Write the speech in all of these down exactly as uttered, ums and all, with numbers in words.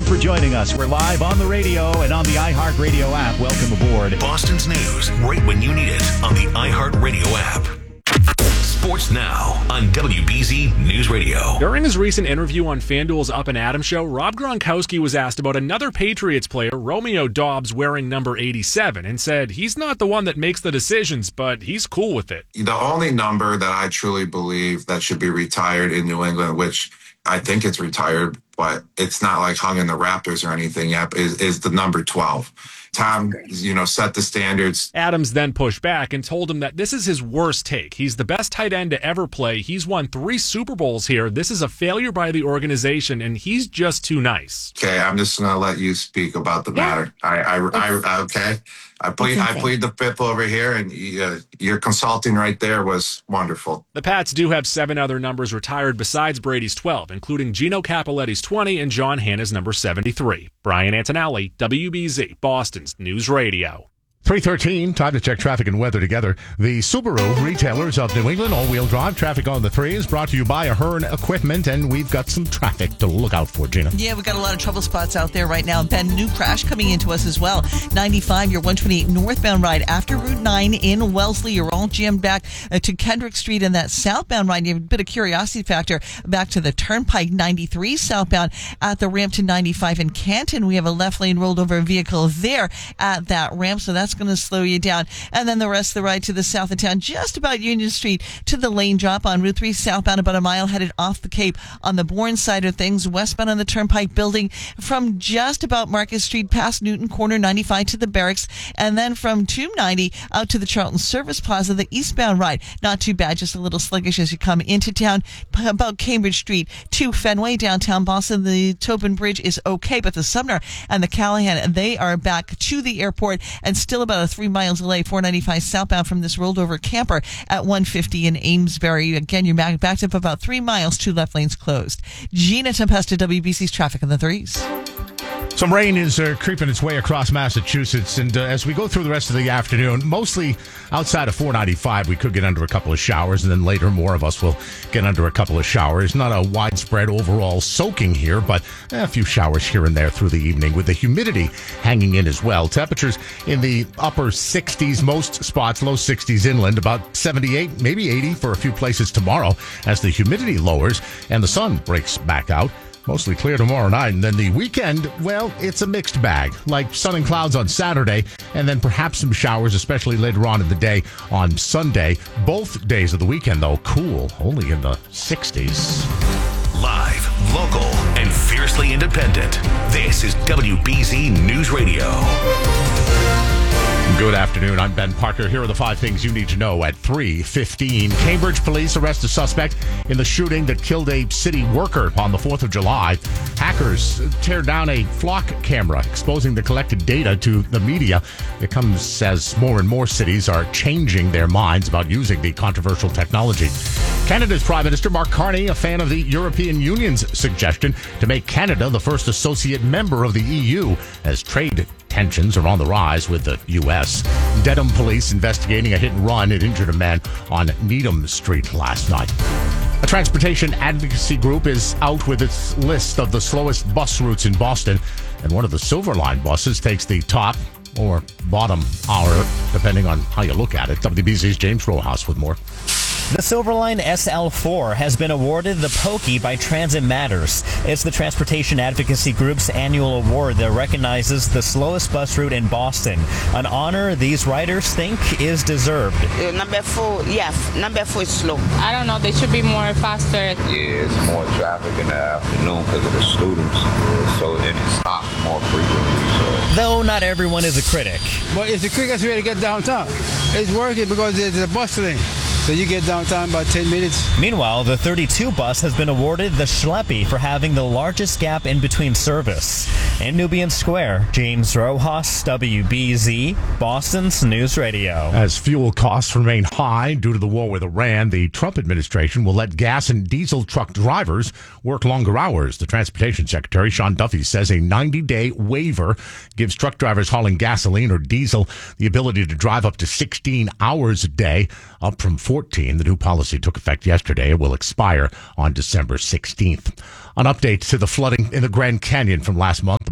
for joining us. We're live on the radio and on the iHeartRadio app. Welcome aboard. Boston's news, right when you need it, on the iHeartRadio app. Sports Now on W B Z News Radio. During his recent interview on FanDuel's Up and Adams show, Rob Gronkowski was asked about another Patriots player, Romeo Doubs, wearing number eighty-seven, and said he's not the one that makes the decisions, but he's cool with it. The only number that I truly believe that should be retired in New England, which I think it's retired, but it's not like hung in the Raptors or anything yet, is, is the number twelve. Tom, you know, set the standards. Adams then pushed back and told him that this is his worst take. He's the best tight end to ever play. He's won three Super Bowls here. This is a failure by the organization, and he's just too nice. Okay, I'm just going to let you speak about the matter. I, I, I, okay. I plead, I plead the fifth over here, and uh, your consulting right there was wonderful. The Pats do have seven other numbers retired besides Brady's twelve, including Gino Cappelletti's twenty and John Hanna's number seventy-three. Brian Antonelli, W B Z, Boston's News Radio. three thirteen, time to check traffic and weather together. The Subaru retailers of New England, all-wheel drive traffic on the three is brought to you by Ahern Equipment, and we've got some traffic to look out for, Gina. Yeah, we've got a lot of trouble spots out there right now. Ben, new crash coming into us as well. ninety-five, your one twenty-eight northbound ride after Route nine in Wellesley. You're all jammed back uh, to Kendrick Street, and that southbound ride, you have a bit of curiosity factor back to the Turnpike. ninety-three southbound at the ramp to ninety-five in Canton. We have a left lane rolled over vehicle there at that ramp, so that's going to slow you down. And then the rest of the ride to the south of town, just about Union Street to the lane drop on Route three southbound, about a mile headed off the Cape on the Bourne side of things. Westbound on the Turnpike building from just about Market Street past Newton Corner, ninety-five to the Barracks, and then from two ninety out to the Charlton Service Plaza, the eastbound ride. Not too bad, just a little sluggish as you come into town. About Cambridge Street to Fenway, downtown Boston, the Tobin Bridge is okay, but the Sumner and the Callahan, they are back to the airport and still about a three miles delay, four ninety-five southbound from this rolled over camper at one fifty in Amesbury. Again, you're backed up about three miles, two left lanes closed. Gina Tempesta, W B C's traffic in the threes. Some rain is uh, creeping its way across Massachusetts, and uh, as we go through the rest of the afternoon, mostly outside of four ninety-five, we could get under a couple of showers, and then later more of us will get under a couple of showers. Not a widespread overall soaking here, but eh, a few showers here and there through the evening, with the humidity hanging in as well. Temperatures in the upper sixties, most spots, low sixties inland, about seventy-eight, maybe eighty for a few places tomorrow as the humidity lowers and the sun breaks back out. Mostly clear tomorrow night, and then the weekend, well, it's a mixed bag, like sun and clouds on Saturday, and then perhaps some showers, especially later on in the day on Sunday. Both days of the weekend, though, cool, only in the sixties. Live, local, and fiercely independent. This is W B Z News Radio. Good afternoon. I'm Ben Parker. Here are the five things you need to know at three fifteen. Cambridge police arrest a suspect in the shooting that killed a city worker on the fourth of July. Hackers tear down a flock camera, exposing the collected data to the media. It comes as more and more cities are changing their minds about using the controversial technology. Canada's Prime Minister Mark Carney, a fan of the European Union's suggestion to make Canada the first associate member of the E U, as trade tensions are on the rise with the U S. Dedham police investigating a hit and run. It injured a man on Needham Street last night. A transportation advocacy group is out with its list of the slowest bus routes in Boston, and one of the Silver Line buses takes the top or bottom hour, depending on how you look at it. W B Z's James Rojas with more. The Silverline S L four has been awarded the Pokey by Transit Matters. It's the transportation advocacy group's annual award that recognizes the slowest bus route in Boston, an honor these riders think is deserved. Uh, number four, yeah, number four is slow. I don't know, they should be more faster. Yeah, it's more traffic in the afternoon because of the students, so and it stops more frequently. So. Though not everyone is a critic. But it's the quickest way to get downtown. It's working because there's a bus lane. So you get downtown about ten minutes. Meanwhile, the thirty-two bus has been awarded the Schleppy for having the largest gap in between service. In Nubian Square, James Rojas, W B Z, Boston's News Radio. As fuel costs remain high due to the war with Iran, the Trump administration will let gas and diesel truck drivers work longer hours. The Transportation Secretary, Sean Duffy, says a ninety-day waiver gives truck drivers hauling gasoline or diesel the ability to drive up to sixteen hours a day, up from fourteen. The new policy took effect yesterday. It will expire on December sixteenth. An update to the flooding in the Grand Canyon from last month.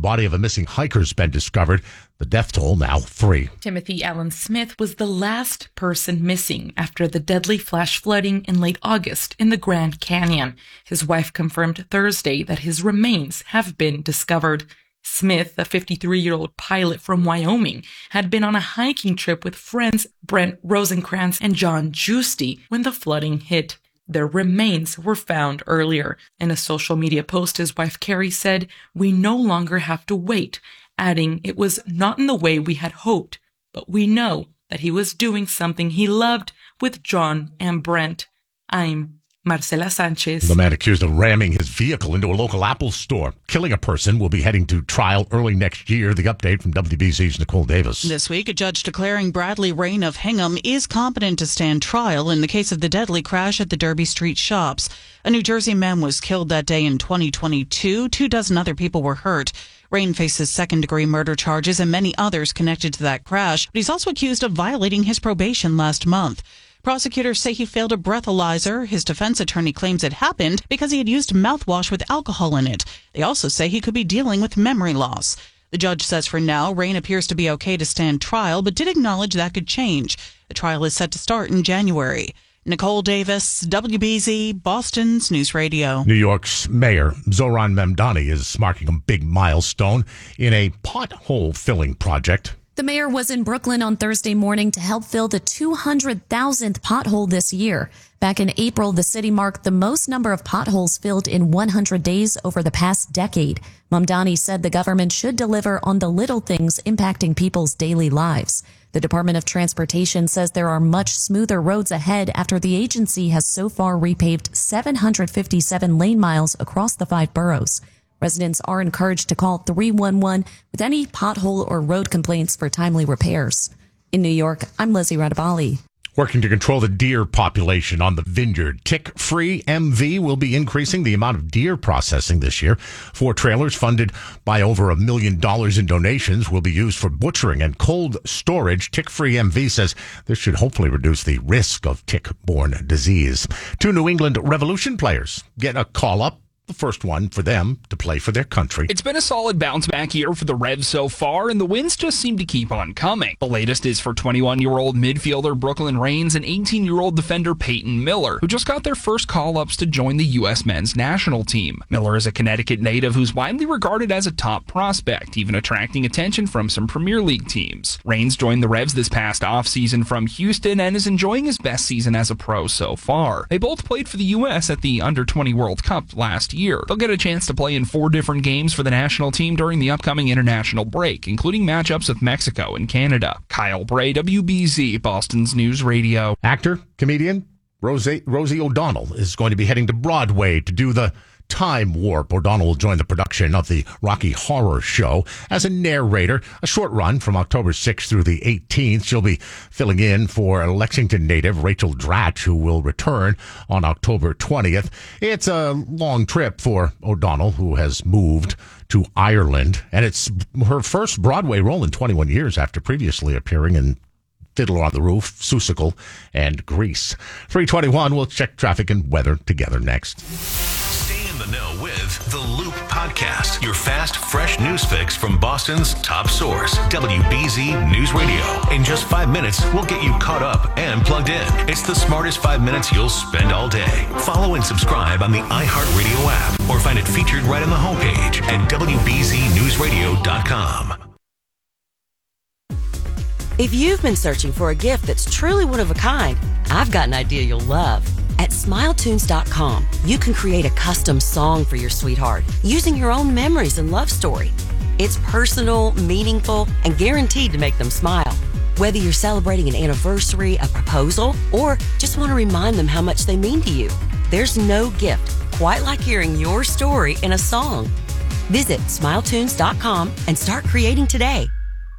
body of a missing hiker has been discovered. The death toll now three. Timothy Allen Smith was the last person missing after the deadly flash flooding in late August in the Grand Canyon. His wife confirmed Thursday that his remains have been discovered. Smith, a fifty-three-year-old pilot from Wyoming, had been on a hiking trip with friends Brent Rosenkrantz and John Giusti when the flooding hit. Their remains were found earlier. In a social media post, his wife Carrie said, "We no longer have to wait," adding, "It was not in the way we had hoped, but we know that he was doing something he loved with John and Brent." I'm Marcela Sanchez. The man accused of ramming his vehicle into a local Apple store, killing a person, will be heading to trial early next year. The update from W B Z's Nicole Davis. This week, a judge declaring Bradley Rain of Hingham is competent to stand trial in the case of the deadly crash at the Derby Street shops. A New Jersey man was killed that day in twenty twenty-two. Two dozen other people were hurt. Rain faces second-degree murder charges and many others connected to that crash, but he's also accused of violating his probation last month. Prosecutors say he failed a breathalyzer. His defense attorney claims it happened because he had used mouthwash with alcohol in it. They also say he could be dealing with memory loss. The judge says for now, Rain appears to be okay to stand trial, but did acknowledge that could change. The trial is set to start in January. Nicole Davis, W B Z, Boston's News Radio. New York's Mayor Zohran Mamdani is marking a big milestone in a pothole filling project. The mayor was in Brooklyn on Thursday morning to help fill the two hundred thousandth pothole this year. Back in April, the city marked the most number of potholes filled in one hundred days over the past decade. Mamdani said the government should deliver on the little things impacting people's daily lives. The Department of Transportation says there are much smoother roads ahead after the agency has so far repaved seven hundred fifty-seven lane miles across the five boroughs. Residents are encouraged to call three one one with any pothole or road complaints for timely repairs. In New York, I'm Lizzie Radabali. Working to control the deer population on the Vineyard, Tick-Free M V will be increasing the amount of deer processing this year. Four trailers funded by over a million dollars in donations will be used for butchering and cold storage. Tick-Free M V says this should hopefully reduce the risk of tick-borne disease. Two New England Revolution players get a call-up. The first one for them to play for their country. It's been a solid bounce-back year for the Revs so far, and the wins just seem to keep on coming. The latest is for twenty-one-year-old midfielder Brooklyn Raines and eighteen-year-old defender Peyton Miller, who just got their first call-ups to join the U S men's national team. Miller is a Connecticut native who's widely regarded as a top prospect, even attracting attention from some Premier League teams. Raines joined the Revs this past offseason from Houston and is enjoying his best season as a pro so far. They both played for the U S at the under twenty World Cup last year. year. They'll get a chance to play in four different games for the national team during the upcoming international break, including matchups with Mexico and Canada. Kyle Bray, W B Z, Boston's News Radio. Actor, comedian Rosie, Rosie O'Donnell is going to be heading to Broadway to do the Time Warp. O'Donnell will join the production of the Rocky Horror Show as a narrator, a short run from October sixth through the eighteenth. She'll be filling in for Lexington native Rachel Dratch, who will return on October twentieth. It's a long trip for O'Donnell, who has moved to Ireland, and it's her first Broadway role in twenty-one years after previously appearing in Fiddler on the Roof, Seussical, and Grease. three twenty-one, we'll check traffic and weather together next. Stay in the know with The Loop Podcast, your fast, fresh news fix from Boston's top source, W B Z News Radio. In just five minutes, we'll get you caught up and plugged in. It's the smartest five minutes you'll spend all day. Follow and subscribe on the iHeartRadio app or find it featured right on the homepage at W B Z news radio dot com. If you've been searching for a gift that's truly one of a kind, I've got an idea you'll love. At smile tunes dot com, you can create a custom song for your sweetheart using your own memories and love story. It's personal, meaningful, and guaranteed to make them smile. Whether you're celebrating an anniversary, a proposal, or just want to remind them how much they mean to you, there's no gift quite like hearing your story in a song. Visit smile tunes dot com and start creating today.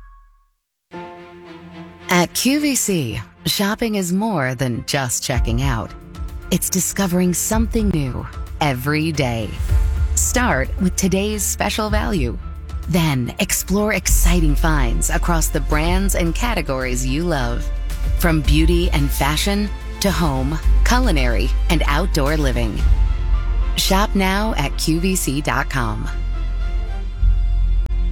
At Q V C, shopping is more than just checking out. It's discovering something new every day. Start with today's special value. Then explore exciting finds across the brands and categories you love. From beauty and fashion to home, culinary, and outdoor living. Shop now at Q V C dot com.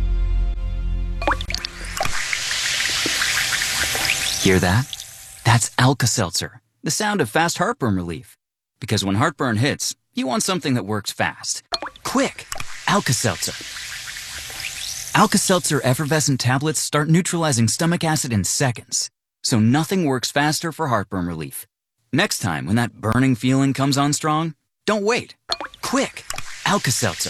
Hear that? That's Alka-Seltzer, the sound of fast heartburn relief. Because when heartburn hits, you want something that works fast. Quick! Alka-Seltzer. Alka-Seltzer effervescent tablets start neutralizing stomach acid in seconds, so nothing works faster for heartburn relief. Next time, when that burning feeling comes on strong, don't wait. Quick! Alka-Seltzer.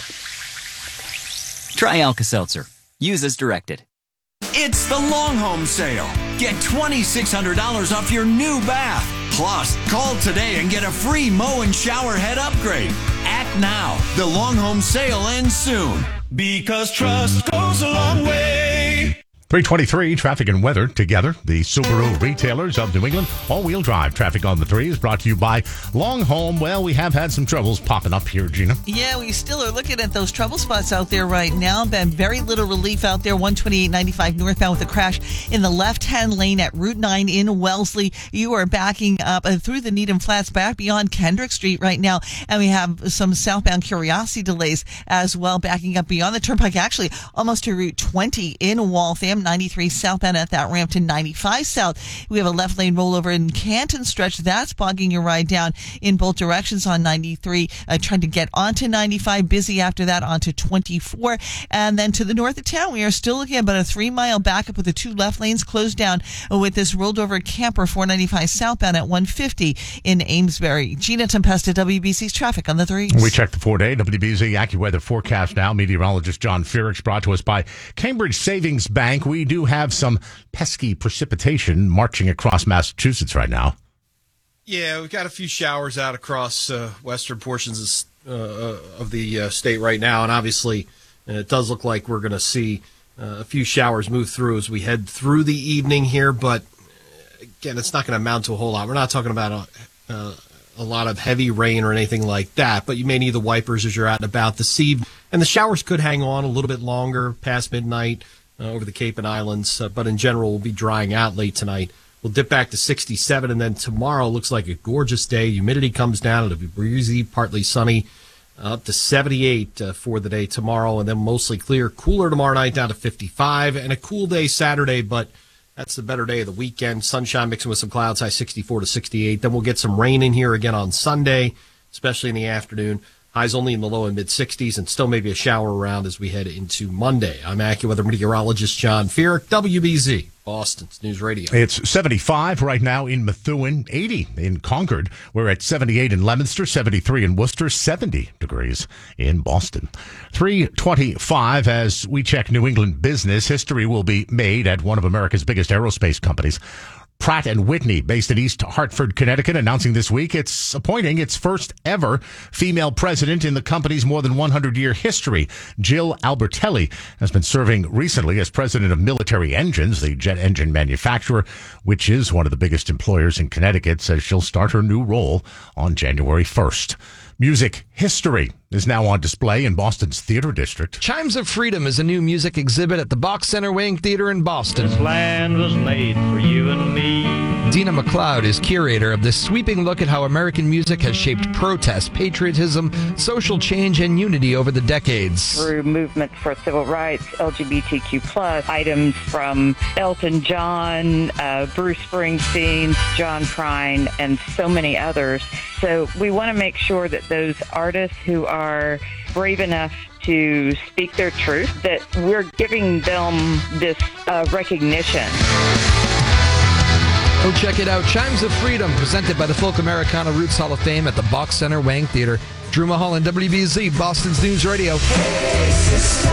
Try Alka-Seltzer. Use as directed. It's the Long Home Sale. Get twenty-six hundred dollars off your new bath. Plus, call today and get a free mow and shower head upgrade. Act now. The Long Home Sale ends soon. Because trust goes a long way. three twenty-three, traffic and weather together. The Subaru retailers of New England. All-wheel drive traffic on the three is brought to you by Long Home. Well, we have had some troubles popping up here, Gina. Yeah, we still are looking at those trouble spots out there right now. Been very little relief out there. one twenty-eight ninety-five northbound with a crash in the left-hand lane at Route nine in Wellesley. You are backing up uh, through the Needham Flats back beyond Kendrick Street right now. And we have some southbound Curiosity delays as well, backing up beyond the turnpike, actually almost to Route twenty in Waltham. ninety-three southbound at that ramp to ninety-five south. We have a left lane rollover in Canton stretch. That's bogging your ride down in both directions on ninety-three. Uh, trying to get onto ninety-five. Busy after that onto twenty-four. And then to the north of town, we are still looking at about a three mile backup with the two left lanes closed down with this rolled over camper four ninety-five southbound at one fifty in Amesbury. Gina Tempesta, W B C's traffic on the threes. We check the four day W B Z AccuWeather forecast now. Meteorologist John Fearix, brought to us by Cambridge Savings Bank. We do have some pesky precipitation marching across Massachusetts right now. Yeah, we've got a few showers out across uh, western portions of, uh, of the uh, state right now, and obviously uh, it does look like we're going to see uh, a few showers move through as we head through the evening here, but again, it's not going to amount to a whole lot. We're not talking about a, uh, a lot of heavy rain or anything like that, but you may need the wipers as you're out and about this evening, and the showers could hang on a little bit longer past midnight. Uh, over the Cape and Islands, uh, but in general, we'll be drying out late tonight. We'll dip back to sixty-seven, and then tomorrow looks like a gorgeous day. Humidity comes down. It'll be breezy, partly sunny, uh, up to seventy-eight uh, for the day tomorrow, and then mostly clear. Cooler tomorrow night down to fifty-five, and a cool day Saturday, but that's the better day of the weekend. Sunshine mixing with some clouds, high sixty-four to sixty-eight. Then we'll get some rain in here again on Sunday, especially in the afternoon. Highs only in the low and mid-sixties, and still maybe a shower around as we head into Monday. I'm AccuWeather meteorologist John Fearix, W B Z, Boston's News Radio. It's seventy-five right now in Methuen, eighty in Concord. We're at seventy-eight in Leominster, seventy-three in Worcester, seventy degrees in Boston. three twenty-five as we check New England business. History will be made at one of America's biggest aerospace companies. Pratt and Whitney, based in East Hartford, Connecticut, announcing this week it's appointing its first ever female president in the company's more than one hundred year history. Jill Albertelli has been serving recently as president of Military Engines, the jet engine manufacturer, which is one of the biggest employers in Connecticut, says she'll start her new role on January first. Music history is now on display in Boston's Theater District. Chimes of Freedom is a new music exhibit at the Box Center Wing Theater in Boston. This land was made for you and me. Dina McLeod is curator of this sweeping look at how American music has shaped protest, patriotism, social change, and unity over the decades. Through movements for civil rights, L G B T Q plus, items from Elton John, uh, Bruce Springsteen, John Prine, and so many others. So we want to make sure that those artists who are brave enough to speak their truth, that we're giving them this uh, recognition. Go check it out. Chimes of Freedom, presented by the Folk Americana Roots Hall of Fame at the Box Center Wang Theater. Drew Mulholland, W B Z, Boston's News Radio. Hey, sister,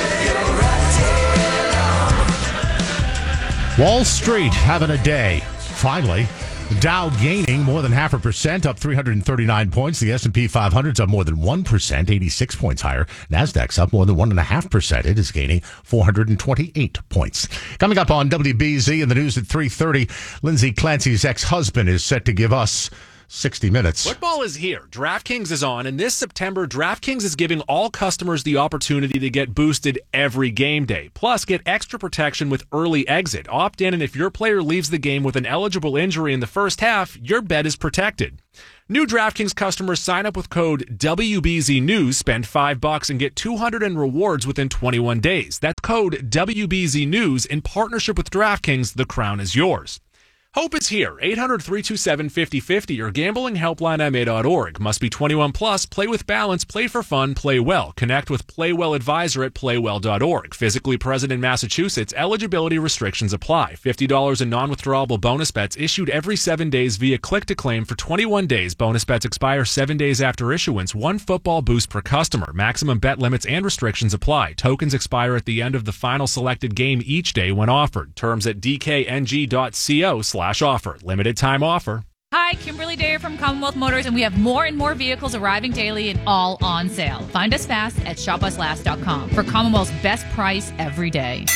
Wall Street having a day. Finally. Dow gaining more than half a percent, up three hundred thirty-nine points. The S and P five hundred's up more than one percent, eighty-six points higher. Nasdaq's up more than one point five percent. It is gaining four hundred twenty-eight points. Coming up on W B Z in the news at three thirty, Lindsay Clancy's ex-husband is set to give us sixty minutes. Football is here. DraftKings is on, and this September, DraftKings is giving all customers the opportunity to get boosted every game day. Plus, get extra protection with early exit. Opt in, and if your player leaves the game with an eligible injury in the first half, your bet is protected. New DraftKings customers sign up with code W B Z News, spend five bucks, and get two hundred in rewards within twenty-one days. That's code W B Z News in partnership with DraftKings. The crown is yours. Hope is here. eight hundred, three two seven, five oh five oh or gambling helpline m a dot org. Must be twenty-one plus. Play with balance. Play for fun. Play well. Connect with Playwell Advisor at playwell dot org. Physically present in Massachusetts. Eligibility restrictions apply. fifty dollars in non-withdrawable bonus bets issued every seven days via click-to-claim for twenty-one days. Bonus bets expire seven days after issuance. One football boost per customer. Maximum bet limits and restrictions apply. Tokens expire at the end of the final selected game each day when offered. Terms at d k n g dot co slash offer. Limited time offer. Hi, Kimberly Dare from Commonwealth Motors, and we have more and more vehicles arriving daily and all on sale. Find us fast at shop us last dot com for Commonwealth's best price every day.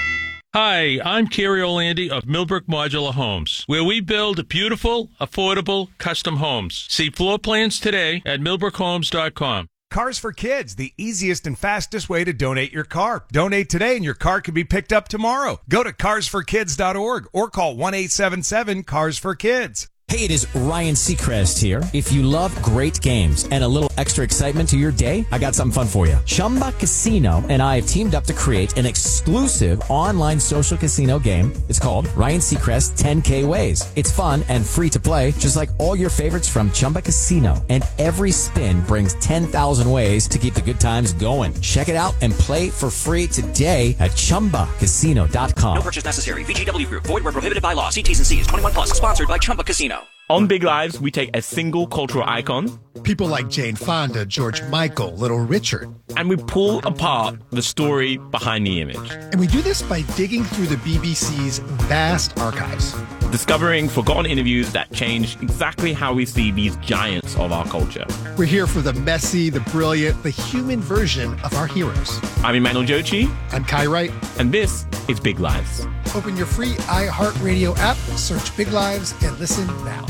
Hi, I'm Kerry Orlandi of Millbrook Modular Homes, where we build beautiful, affordable, custom homes. See floor plans today at millbrook homes dot com. Cars for Kids, the easiest and fastest way to donate your car. Donate today and your car can be picked up tomorrow. Go to cars for kids dot org or call one eight seven seven, cars for kids. Hey, it is Ryan Seacrest here. If you love great games and a little extra excitement to your day, I got something fun for you. Chumba Casino and I have teamed up to create an exclusive online social casino game. It's called Ryan Seacrest ten K Ways. It's fun and free to play, just like all your favorites from Chumba Casino. And every spin brings ten thousand ways to keep the good times going. Check it out and play for free today at chumba casino dot com. No purchase necessary. V G W Group. Void where prohibited by law. See T's and C's. twenty-one plus. Sponsored by Chumba Casino. On Big Lives, we take a single cultural icon, people like Jane Fonda, George Michael, Little Richard, and we pull apart the story behind the image. And we do this by digging through the B B C's vast archives, discovering forgotten interviews that change exactly how we see these giants of our culture. We're here for the messy, the brilliant, the human version of our heroes. I'm Emmanuel Jochi. I'm Kai Wright. And this is Big Lives. Open your free iHeartRadio app, search Big Lives, and listen now.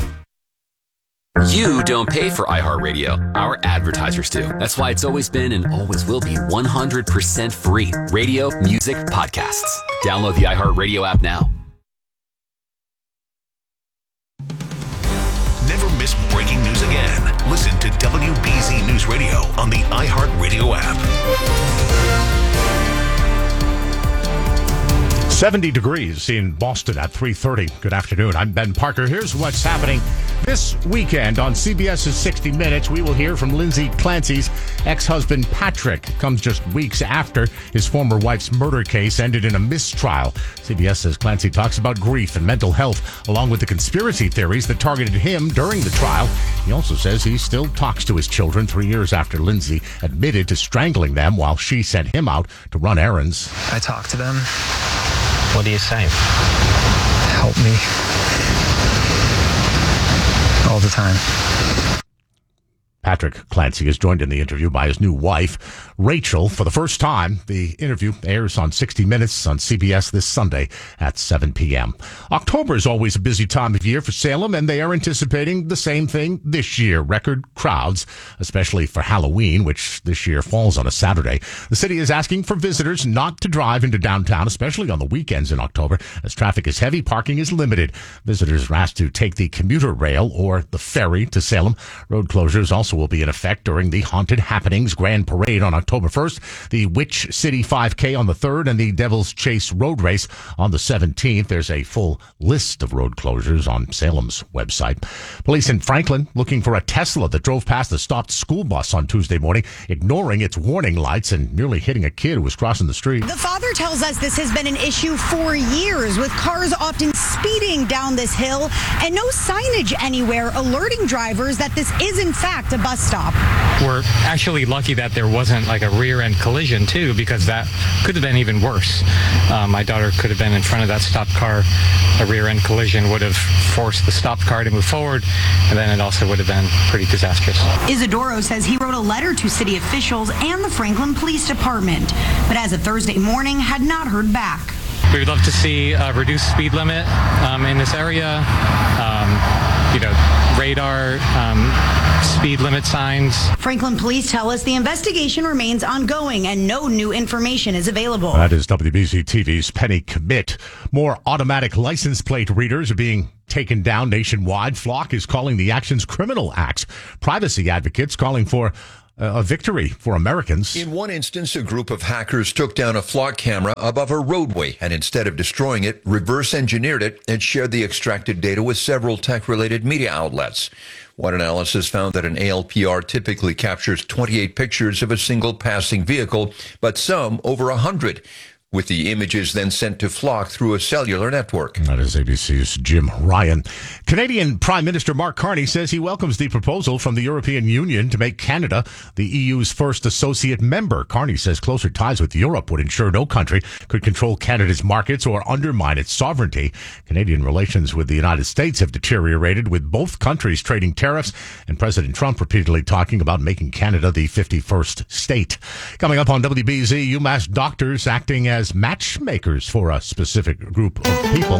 You don't pay for iHeartRadio. Our advertisers do. That's why it's always been and always will be one hundred percent free. Radio, music, podcasts. Download the iHeartRadio app now. Never miss breaking news again. Listen to W B Z News Radio on the iHeartRadio app. seventy degrees in Boston at three thirty. Good afternoon. I'm Ben Parker. Here's what's happening this weekend on CBS's sixty minutes. We will hear from Lindsay Clancy's ex-husband, Patrick. It comes just weeks after his former wife's murder case ended in a mistrial. C B S says Clancy talks about grief and mental health, along with the conspiracy theories that targeted him during the trial. He also says he still talks to his children three years after Lindsay admitted to strangling them while she sent him out to run errands. I talk to them. What do you say? Help me. All the time. Patrick Clancy is joined in the interview by his new wife, Rachel, for the first time. The interview airs on sixty minutes on C B S this Sunday at seven p.m. October is always a busy time of year for Salem, and they are anticipating the same thing this year. Record crowds, especially for Halloween, which this year falls on a Saturday. The city is asking for visitors not to drive into downtown, especially on the weekends in October, as traffic is heavy, parking is limited. Visitors are asked to take the commuter rail or the ferry to Salem. Road closures also will be in effect during the Haunted Happenings Grand Parade on October first, the Witch City five K on the third, and the Devil's Chase Road Race on the seventeenth. There's a full list of road closures on Salem's website. Police in Franklin looking for a Tesla that drove past the stopped school bus on Tuesday morning, ignoring its warning lights and nearly hitting a kid who was crossing the street. The father tells us this has been an issue for years, with cars often speeding down this hill and no signage anywhere alerting drivers that this is in fact a bus stop. We're actually lucky that there wasn't like a rear end collision too, because that could have been even worse. Uh, my daughter could have been in front of that stopped car. A rear end collision would have forced the stopped car to move forward, and then it also would have been pretty disastrous. Isidoro says he wrote a letter to city officials and the Franklin Police Department, but as of Thursday morning had not heard back. We would love to see a reduced speed limit um, in this area. Um, you know, radar, um, speed limit signs. Franklin police tell us the investigation remains ongoing and no new information is available. That is W B Z T V's Penny Commit. More automatic license plate readers are being taken down nationwide. Flock is calling the actions criminal acts. Privacy advocates calling for a victory for Americans. In one instance, a group of hackers took down a flock camera above a roadway and instead of destroying it, reverse engineered it and shared the extracted data with several tech-related media outlets. One analysis found that an A L P R typically captures twenty-eight pictures of a single passing vehicle, but some over one hundred. With the images then sent to Flock through a cellular network. That is A B C's Jim Ryan. Canadian Prime Minister Mark Carney says he welcomes the proposal from the European Union to make Canada the E U's first associate member. Carney says closer ties with Europe would ensure no country could control Canada's markets or undermine its sovereignty. Canadian relations with the United States have deteriorated, with both countries trading tariffs and President Trump repeatedly talking about making Canada the fifty-first state. Coming up on W B Z, UMass doctors acting as matchmakers for a specific group of people.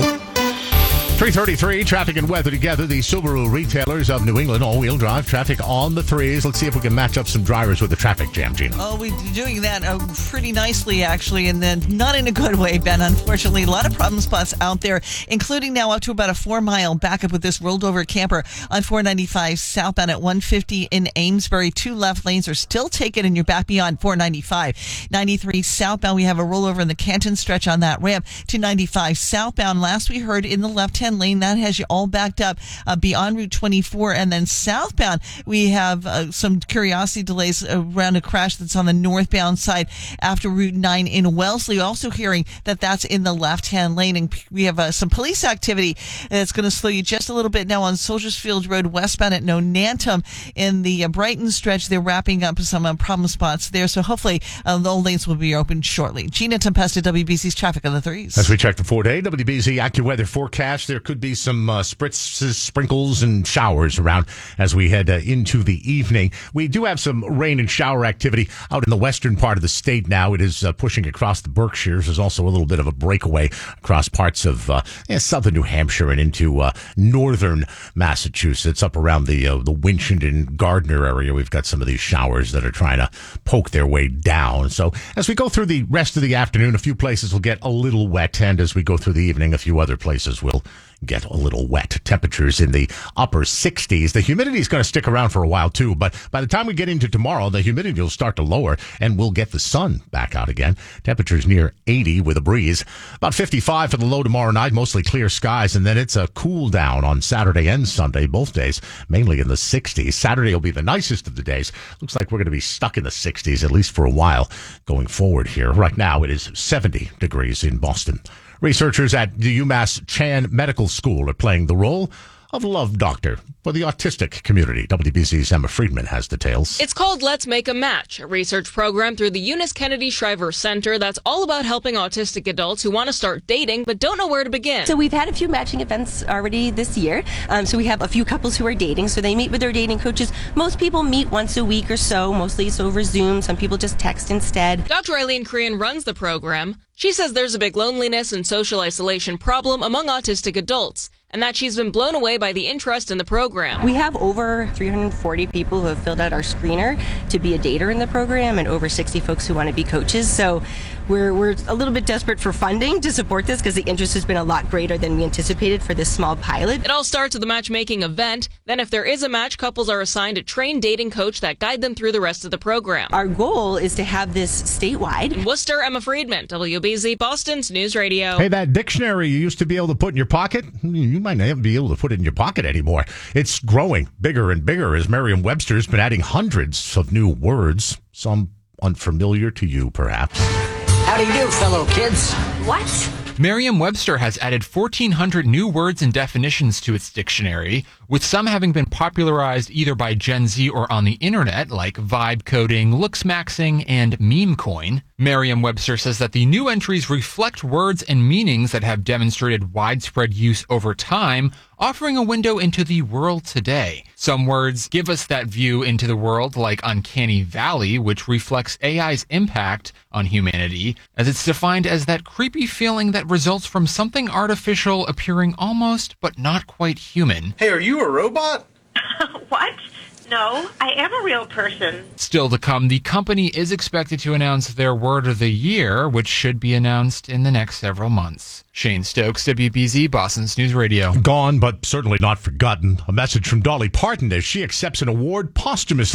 three thirty-three, traffic and weather together. The Subaru retailers of New England, all-wheel drive traffic on the threes. Let's see if we can match up some drivers with the traffic jam, Gina. Oh, we're doing that uh, pretty nicely, actually, and then not in a good way, Ben, unfortunately. A lot of problem spots out there, including now up to about a four-mile backup with this rolled-over camper on four ninety-five southbound at one fifty in Amesbury. Two left lanes are still taken, and you're back beyond four ninety-five. ninety-three southbound, we have a rollover in the Canton stretch on that ramp to ninety-five southbound. Last we heard in the left-hand lane, that has you all backed up uh, beyond Route twenty-four. And then southbound, we have uh, some curiosity delays around a crash that's on the northbound side after Route nine in Wellesley. Also hearing that that's in the left-hand lane. And we have uh, some police activity that's going to slow you just a little bit now on Soldiers Field Road westbound at Nonantum. In the uh, Brighton stretch, they're wrapping up some uh, problem spots there. So hopefully uh, the lanes will be open shortly. Gina Tempesta, W B C's Traffic on the Threes. As we check the four-day W B Z AccuWeather forecast, there could be some uh, spritzes, sprinkles, and showers around as we head uh, into the evening. We do have some rain and shower activity out in the western part of the state now. It is uh, pushing across the Berkshires. There's also a little bit of a breakaway across parts of uh, yeah, southern New Hampshire and into uh, northern Massachusetts. Up around the uh, the Winchendon Gardner area, we've got some of these showers that are trying to poke their way down. So as we go through the rest of the afternoon, a few places will get a little wet, and as we go through the evening, a few other places will get a little wet. Temperatures in the upper sixties. The humidity is going to stick around for a while too, but by the time we get into tomorrow, the humidity will start to lower and we'll get the sun back out again. Temperatures near eighty with a breeze. About fifty-five for the low tomorrow night, mostly clear skies, and then it's a cool down on Saturday and Sunday, both days, mainly in the sixties. Saturday will be the nicest of the days. Looks like we're going to be stuck in the sixties, at least for a while going forward here. Right now, it is seventy degrees in Boston. Researchers at the UMass Chan Medical School are playing the role of love doctor for the autistic community. W B C's Emma Friedman has details. It's called Let's Make a Match, a research program through the Eunice Kennedy Shriver Center that's all about helping autistic adults who want to start dating but don't know where to begin. So we've had a few matching events already this year. Um, so we have a few couples who are dating. So they meet with their dating coaches. Most people meet once a week or so. Mostly it's over Zoom. Some people just text instead. Doctor Eileen Korean runs the program. She says there's a big loneliness and social isolation problem among autistic adults, and that she's been blown away by the interest in the program. We have over three hundred forty people who have filled out our screener to be a dater in the program, and over sixty folks who want to be coaches. So we're we're a little bit desperate for funding to support this because the interest has been a lot greater than we anticipated for this small pilot. It all starts with a matchmaking event. Then if there is a match, couples are assigned a trained dating coach that guide them through the rest of the program. Our goal is to have this statewide. In Worcester, Emma Friedman, W B Z Boston's News Radio. Hey, that dictionary you used to be able to put in your pocket, you might not be able to put it in your pocket anymore. It's growing bigger and bigger as Merriam-Webster's been adding hundreds of new words, some unfamiliar to you, perhaps. How do you do, fellow kids? What? Merriam-Webster has added fourteen hundred new words and definitions to its dictionary, with some having been popularized either by Gen Z or on the internet, like vibe coding, looks-maxing, and meme coin. Merriam-Webster says that the new entries reflect words and meanings that have demonstrated widespread use over time, offering a window into the world today. Some words give us that view into the world, like uncanny valley, which reflects A I's impact on humanity, as it's defined as that creepy feeling that results from something artificial appearing almost but not quite human. Hey, are you a robot? What? No, I am a real person. Still to come, the company is expected to announce their word of the year, which should be announced in the next several months. Shane Stokes, W B Z, Boston's News Radio. Gone, but certainly not forgotten. A message from Dolly Parton as she accepts an award posthumously.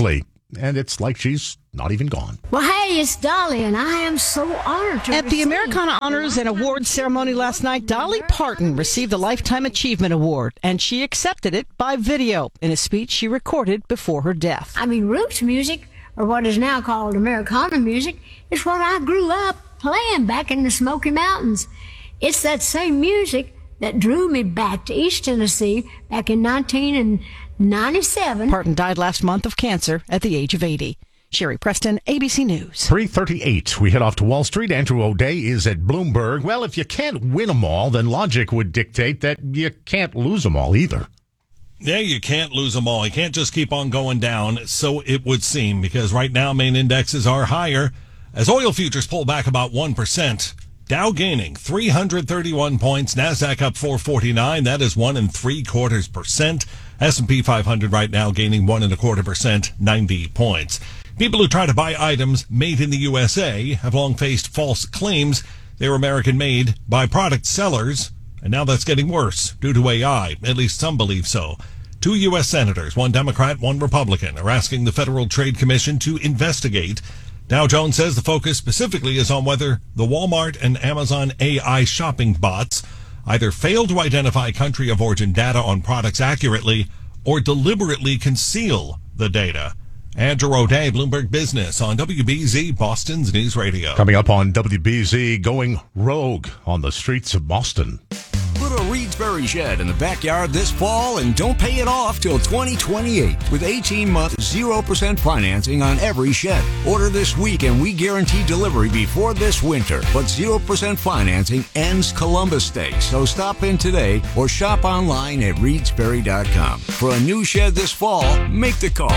and it's like she's not even gone. Well, hey, it's Dolly, and I am so honored to At the Americana Honors and Awards ceremony last night, Dolly Parton received the Lifetime Achievement Award, and she accepted it by video in a speech she recorded before her death. I mean, roots music, or what is now called Americana music, is what I grew up playing back in the Smoky Mountains. It's that same music that drew me back to East Tennessee back in nineteen ninety-seven. Parton died last month of cancer at the age of eighty. Sherry Preston, A B C News. three thirty-eight. We head off to Wall Street. Andrew O'Day is at Bloomberg. Well, if you can't win them all, then logic would dictate that you can't lose them all either. Yeah, you can't lose them all. You can't just keep on going down, so it would seem, because right now main indexes are higher as oil futures pull back about one percent. Dow gaining three hundred thirty-one points, NASDAQ up four forty-nine. That is one and three quarters percent. S and P five hundred right now gaining one and a quarter percent, ninety points. People who try to buy items made in the U S A have long faced false claims they were American-made by product sellers, and now that's getting worse due to A I. At least some believe so. Two U S senators, one Democrat, one Republican, are asking the Federal Trade Commission to investigate. Dow Jones says the focus specifically is on whether the Walmart and Amazon A I shopping bots either fail to identify country of origin data on products accurately or deliberately conceal the data. Andrew O'Day, Bloomberg Business on W B Z, Boston's News Radio. Coming up on W B Z, going rogue on the streets of Boston. Put a Reedsbury shed in the backyard this fall and don't pay it off till twenty twenty-eight with eighteen month zero percent financing on every shed. Order this week and we guarantee delivery before this winter. But zero percent financing ends Columbus Day, so stop in today or shop online at reedsbury dot com. For a new shed this fall, make the call.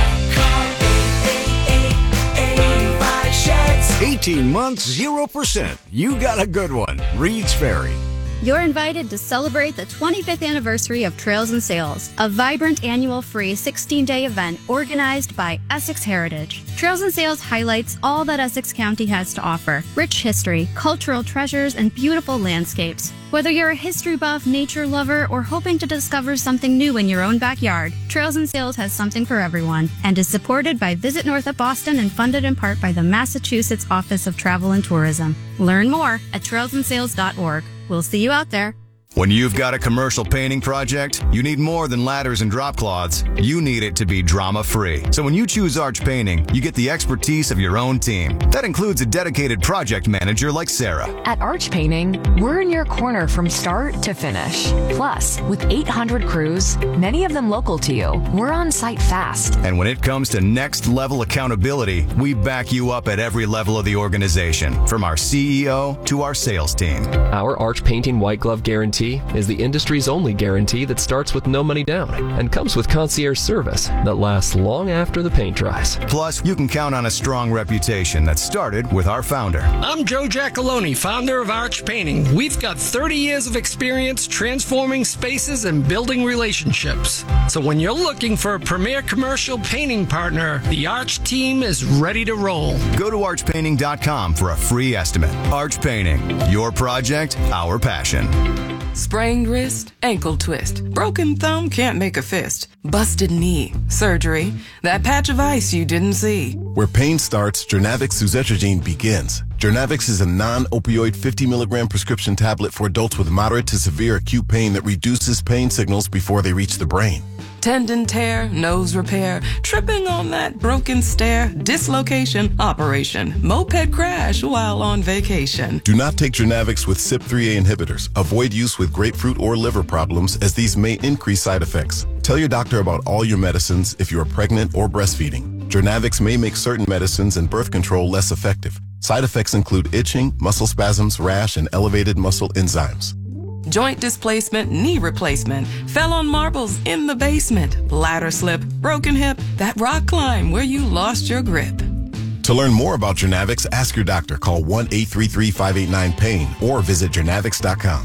eighteen months, zero percent. You got a good one. Reed's Ferry. You're invited to celebrate the twenty-fifth anniversary of Trails and Sales, a vibrant annual free sixteen-day event organized by Essex Heritage. Trails and Sales highlights all that Essex County has to offer: rich history, cultural treasures, and beautiful landscapes. Whether you're a history buff, nature lover, or hoping to discover something new in your own backyard, Trails and Sales has something for everyone and is supported by Visit North of Boston and funded in part by the Massachusetts Office of Travel and Tourism. Learn more at trails and sales dot org. We'll see you out there. When you've got a commercial painting project, you need more than ladders and drop cloths. You need it to be drama-free. So when you choose Arch Painting, you get the expertise of your own team. That includes a dedicated project manager like Sarah. At Arch Painting, we're in your corner from start to finish. Plus, with eight hundred crews, many of them local to you, we're on site fast. And when it comes to next-level accountability, we back you up at every level of the organization, from our C E O to our sales team. Our Arch Painting White Glove Guarantee is the industry's only guarantee that starts with no money down and comes with concierge service that lasts long after the paint dries. Plus, you can count on a strong reputation that started with our founder. I'm Joe Giacalone, founder of Arch Painting. We've got thirty years of experience transforming spaces and building relationships. So when you're looking for a premier commercial painting partner, the Arch team is ready to roll. Go to arch painting dot com for a free estimate. Arch Painting, your project, our passion. Sprained wrist, ankle twist, broken thumb, can't make a fist, busted knee, surgery, that patch of ice you didn't see. Where pain starts, Jernavix suzetrigine begins. Jernavix is a non-opioid fifty milligram prescription tablet for adults with moderate to severe acute pain that reduces pain signals before they reach the brain. Tendon tear, nose repair, tripping on that broken stair, dislocation, operation, moped crash while on vacation. Do not take Jernavix with C Y P three A inhibitors. Avoid use with grapefruit or liver problems, as these may increase side effects. Tell your doctor about all your medicines if you are pregnant or breastfeeding. Jernavix may make certain medicines and birth control less effective. Side effects include itching, muscle spasms, rash, and elevated muscle enzymes. Joint displacement, knee replacement, fell on marbles in the basement, ladder slip, broken hip, that rock climb where you lost your grip. To learn more about Jernavix, ask your doctor. Call one eight three three, five eight nine, pain or visit jernavix dot com.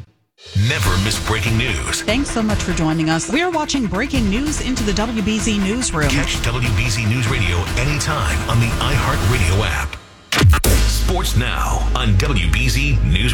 Never miss breaking news. Thanks so much for joining us. We are watching breaking news into the W B Z Newsroom. Catch W B Z News Radio anytime on the iHeartRadio app. Sports now on W B Z News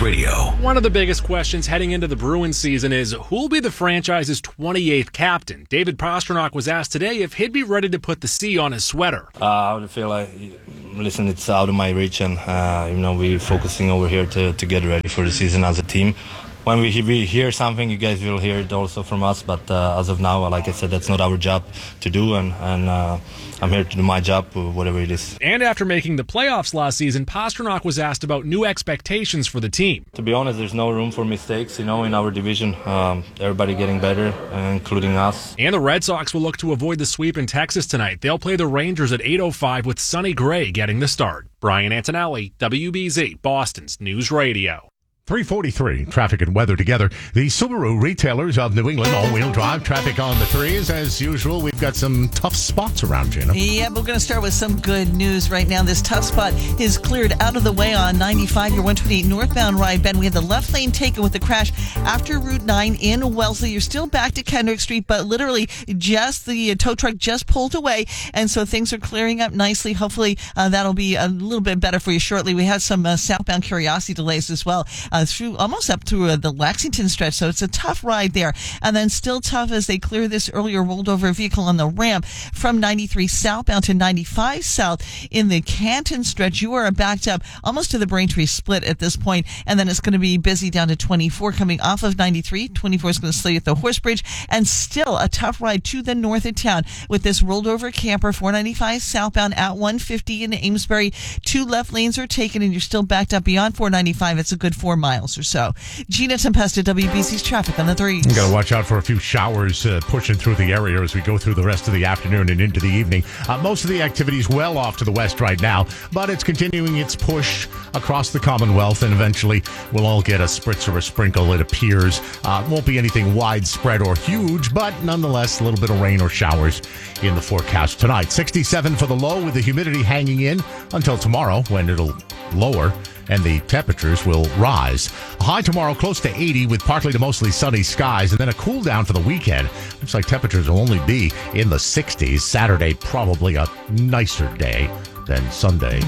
News Radio. One of the biggest questions heading into the Bruins season is who'll be the franchise's twenty-eighth captain? David Pastrnak was asked today if he'd be ready to put the C on his sweater. Uh, I would feel like, listen, it's out of my reach, and uh, you know, we're focusing over here to, to get ready for the season as a team. When we, we hear something, you guys will hear it also from us. But uh, as of now, like I said, that's not our job to do, and, and uh, I'm here to do my job, whatever it is. And after making the playoffs last season, Pastrnak was asked about new expectations for the team. To be honest, there's no room for mistakes, you know, in our division. Um, everybody getting better, including us. And the Red Sox will look to avoid the sweep in Texas tonight. They'll play the Rangers at eight oh five with Sonny Gray getting the start. Brian Antonelli, W B Z, Boston's News Radio. three forty-three, traffic and weather together. The Subaru retailers of New England, all-wheel drive, traffic on the threes. As usual, we've got some tough spots around, Gina. Yeah, but we're going to start with some good news right now. This tough spot is cleared out of the way on ninety-five, your one twenty-eight northbound ride. Ben, we had the left lane taken with the crash after Route nine in Wellesley. You're still back to Kendrick Street, but literally just the tow truck just pulled away, and so things are clearing up nicely. Hopefully, uh, that'll be a little bit better for you shortly. We had some uh, southbound Curiosity delays as well. Uh, through almost up through uh, the Lexington stretch, so it's a tough ride there. And then still tough as they clear this earlier rolled over vehicle on the ramp from ninety-three southbound to ninety-five south in the Canton stretch. You are backed up almost to the Braintree split at this point, and then it's going to be busy down to twenty-four coming off of ninety-three. twenty-four is going to slow you at the Horse Bridge, and still a tough ride to the north of town with this rolled over camper four ninety-five southbound at one fifty in Amesbury. Two left lanes are taken, and you're still backed up beyond four ninety-five. It's a good four miles or so. Gina Tempesta, W B C's traffic on the threes. You got to watch out for a few showers uh, pushing through the area as we go through the rest of the afternoon and into the evening. Uh, most of the activity is well off to the west right now, but it's continuing its push across the Commonwealth, and eventually we'll all get a spritz or a sprinkle, it appears. Uh, won't be anything widespread or huge, but nonetheless, a little bit of rain or showers in the forecast tonight. sixty-seven for the low with the humidity hanging in until tomorrow when it'll lower and the temperatures will rise. A high tomorrow close to eighty with partly to mostly sunny skies, and then a cool down for the weekend. Looks like temperatures will only be in the sixties. Saturday, probably a nicer day than Sunday.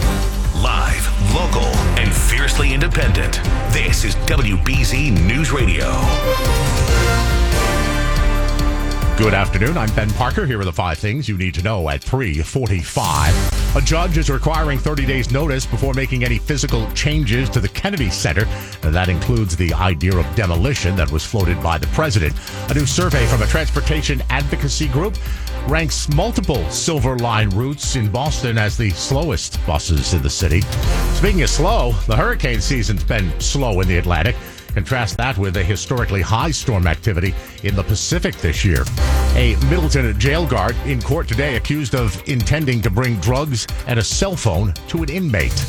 Live, local, and fiercely independent. This is W B Z News Radio. Good afternoon. I'm Ben Parker. Here are the five things you need to know at three forty-five. A judge is requiring thirty days notice before making any physical changes to the Kennedy Center. And that includes the idea of demolition that was floated by the president. A new survey from a transportation advocacy group ranks multiple Silver Line routes in Boston as the slowest buses in the city. Speaking of slow, the hurricane season's been slow in the Atlantic. Contrast that with a historically high storm activity in the Pacific this year. A Middleton jail guard in court today accused of intending to bring drugs and a cell phone to an inmate.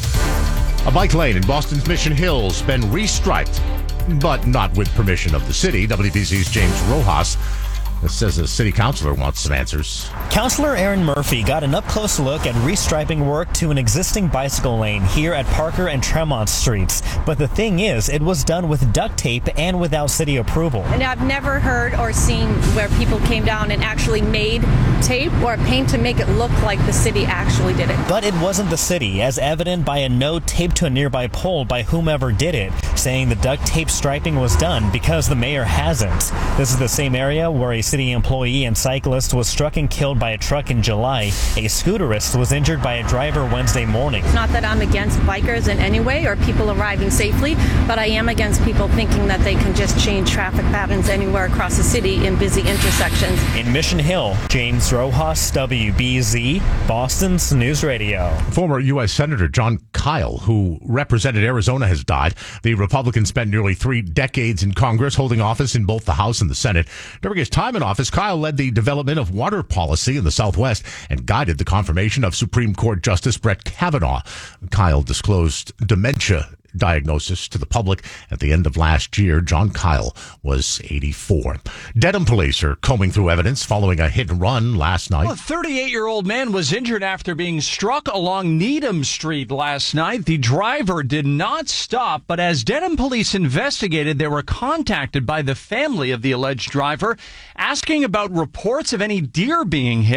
A bike lane in Boston's Mission Hills been restriped, but not with permission of the city. W B C's James Rojas says a city councilor wants some answers. Councilor Aaron Murphy got an up-close look at restriping work to an existing bicycle lane here at Parker and Tremont Streets. But the thing is, it was done with duct tape and without city approval. And I've never heard or seen where people came down and actually made tape or paint to make it look like the city actually did it. But it wasn't the city, as evident by a note taped to a nearby pole by whomever did it, saying the duct tape striping was done because the mayor hasn't. This is the same area where a city employee and cyclist was struck and killed by a truck in July. A scooterist was injured by a driver Wednesday morning. It's not that I'm against bikers in any way or people arriving safely, but I am against people thinking that they can just change traffic patterns anywhere across the city in busy intersections. In Mission Hill, James Rojas, W B Z, Boston's News Radio. Former U S Senator John Kyle, who represented Arizona, has died. The Republican spent nearly three decades in Congress, holding office in both the House and the Senate. During his time in office, Kyle led the development of water policy in the Southwest and guided the confirmation of Supreme Court Justice Brett Kavanaugh. Kyle disclosed dementia diagnosis to the public at the end of last year. John Kyle was eighty-four. Dedham police are combing through evidence following a hit and run last night. Well, a thirty-eight-year-old man was injured after being struck along Needham Street last night. The driver did not stop, but as Dedham police investigated, they were contacted by the family of the alleged driver, asking about reports of any deer being hit.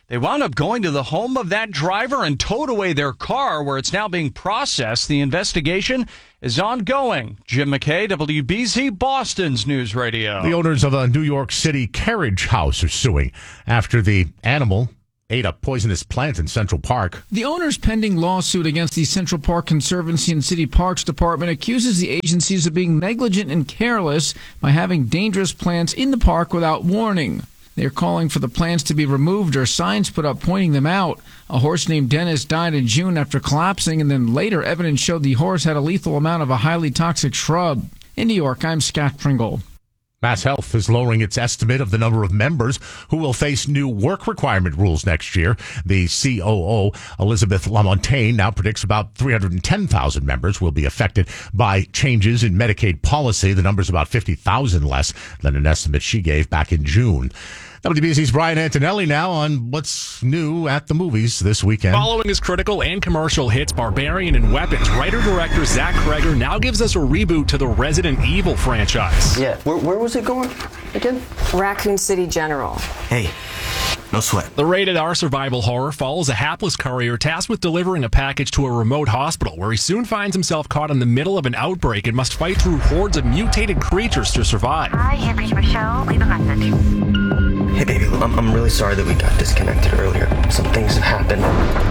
They wound up going to the home of that driver and towed away their car, where it's now being processed. The investigation is ongoing. Jim McKay, W B Z, Boston's News Radio. The owners of a New York City carriage house are suing after the animal ate a poisonous plant in Central Park. The owner's pending lawsuit against the Central Park Conservancy and City Parks Department accuses the agencies of being negligent and careless by having dangerous plants in the park without warning. They're calling for the plants to be removed or signs put up pointing them out. A horse named Dennis died in June after collapsing, and then later evidence showed the horse had a lethal amount of a highly toxic shrub. In New York, I'm Scott Pringle. Mass Health is lowering its estimate of the number of members who will face new work requirement rules next year. The C O O, Elizabeth Lamontagne, now predicts about three hundred ten thousand members will be affected by changes in Medicaid policy. The number is about fifty thousand less than an estimate she gave back in June. W B Z's Brian Antonelli now on what's new at the movies this weekend. Following his critical and commercial hits Barbarian and Weapons, writer-director Zach Cregger now gives us a reboot to the Resident Evil franchise. Yeah, where, where was it going again? Raccoon City General. Hey, no sweat. The rated R survival horror follows a hapless courier tasked with delivering a package to a remote hospital, where he soon finds himself caught in the middle of an outbreak and must fight through hordes of mutated creatures to survive. Hi, Henry Michelle. Leave a message. Hey, baby, I'm, I'm really sorry that we got disconnected earlier. Some things have happened,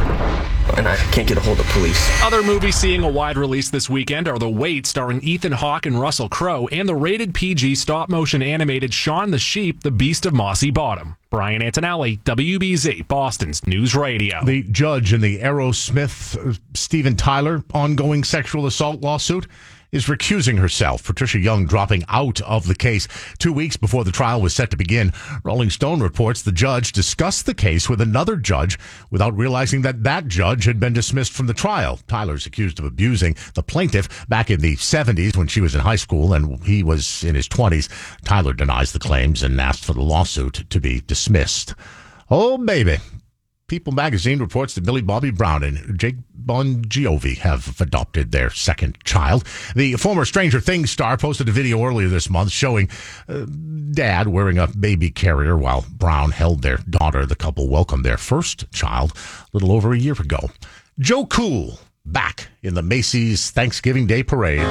and I can't get a hold of police. Other movies seeing a wide release this weekend are The Wait, starring Ethan Hawke and Russell Crowe, and the rated P G stop-motion animated Shaun the Sheep, The Beast of Mossy Bottom. Brian Antonelli, W B Z, Boston's News Radio. The judge in the Aerosmith uh, Steven Tyler ongoing sexual assault lawsuit is recusing herself. Patricia Young dropping out of the case two weeks before the trial was set to begin. Rolling Stone reports the judge discussed the case with another judge without realizing that that judge had been dismissed from the trial. Tyler's accused of abusing the plaintiff back in the seventies when she was in high school and he was in his twenties. Tyler denies the claims and asked for the lawsuit to be dismissed. Oh, baby. People magazine reports that Millie Bobby Brown and Jake Bon Jovi have adopted their second child. The former Stranger Things star posted a video earlier this month showing uh, dad wearing a baby carrier while Brown held their daughter. The couple welcomed their first child a little over a year ago. Joe Cool back in the Macy's Thanksgiving Day Parade.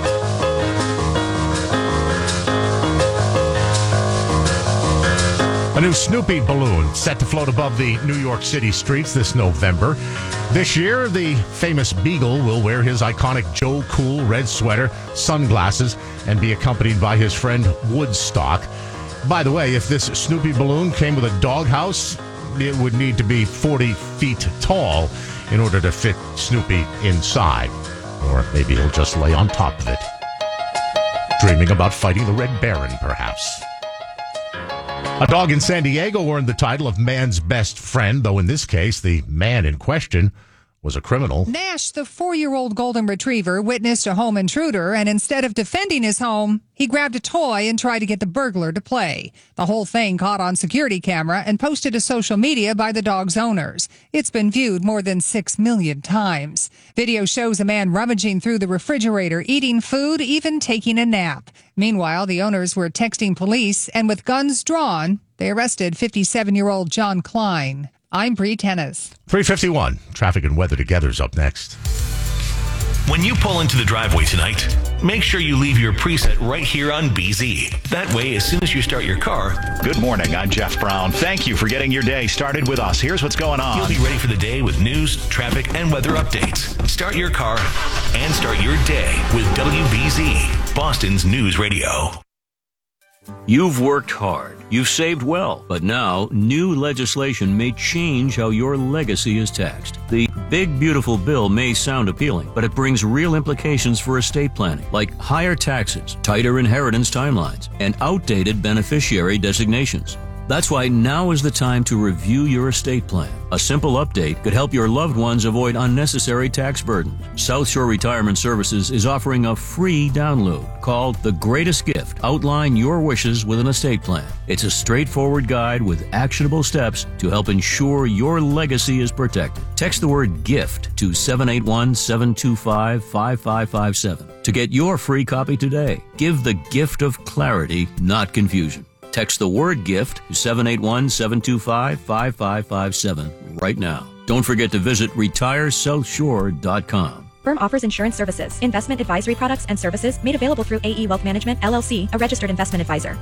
A new Snoopy balloon set to float above the New York City streets this November. This year, the famous Beagle will wear his iconic Joe Cool red sweater, sunglasses, and be accompanied by his friend Woodstock. By the way, if this Snoopy balloon came with a doghouse, it would need to be forty feet tall in order to fit Snoopy inside. Or maybe he'll just lay on top of it, dreaming about fighting the Red Baron, perhaps. A dog in San Diego earned the title of man's best friend, though in this case, the man in question was a criminal. Nash, the four-year-old golden retriever, witnessed a home intruder, and instead of defending his home, he grabbed a toy and tried to get the burglar to play. The whole thing caught on security camera and posted to social media by the dog's owners. It's been viewed more than six million times. Video shows a man rummaging through the refrigerator, eating food, even taking a nap. Meanwhile, the owners were texting police, and with guns drawn, they arrested fifty-seven-year-old John Klein. I'm Bree Tennis. three fifty-one. Traffic and weather together's up next. When you pull into the driveway tonight, make sure you leave your preset right here on B Z. That way, as soon as you start your car... Good morning, I'm Jeff Brown. Thank you for getting your day started with us. Here's what's going on. You'll be ready for the day with news, traffic, and weather updates. Start your car and start your day with W B Z, Boston's News Radio. You've worked hard, you've saved well, but now new legislation may change how your legacy is taxed. The Big Beautiful Bill may sound appealing, but it brings real implications for estate planning, like higher taxes, tighter inheritance timelines, and outdated beneficiary designations. That's why now is the time to review your estate plan. A simple update could help your loved ones avoid unnecessary tax burdens. South Shore Retirement Services is offering a free download called The Greatest Gift. Outline your wishes with an estate plan. It's a straightforward guide with actionable steps to help ensure your legacy is protected. Text the word GIFT to seven eight one, seven two five, five five five seven to get your free copy today. Give the gift of clarity, not confusion. Text the word gift to seven eight one, seven two five, five five five seven right now. Don't forget to visit retire south shore dot com. Firm offers insurance services, investment advisory products and services made available through A E Wealth Management, L L C, a registered investment advisor.